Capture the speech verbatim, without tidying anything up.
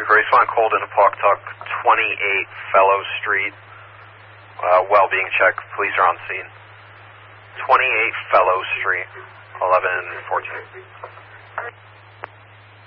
Brace one, Colden to Pawtuck, twenty-eight Fellow Street. Uh, well-being check. Police are on scene. twenty-eight Fellow Street, eleven fourteen.